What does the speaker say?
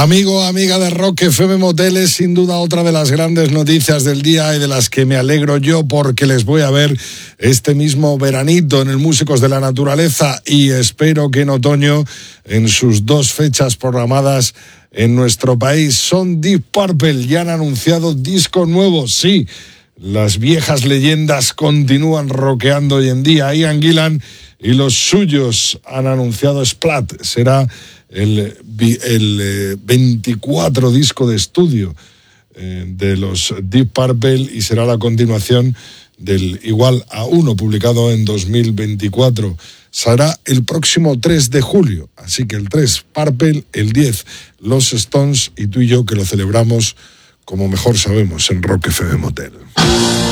Amigo, amiga de Rock FM Motel, es sin duda otra de las grandes noticias del día y de las que me alegro yo porque les voy a ver este mismo veranito en el Músicos de la Naturaleza y espero que en otoño en sus 2 fechas programadas en nuestro país. Son Deep Purple, ya han anunciado disco nuevo, sí. Las viejas leyendas continúan rockeando hoy en día. Ian Gillan y los suyos han anunciado Splat. Será el 24 disco de estudio de los Deep Purple y será la continuación del Igual a Uno, publicado en 2024. Será el próximo 3 de julio. Así que el 3, Purple, el 10, los Stones y tú y yo que lo celebramos como mejor sabemos en Rock FM Motel.